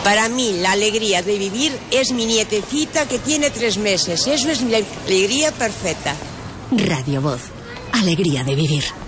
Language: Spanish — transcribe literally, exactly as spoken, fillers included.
Para mí, la alegría de vivir es mi nietecita que tiene tres meses. Eso es mi alegría perfecta. Radio Voz. Alegría de vivir.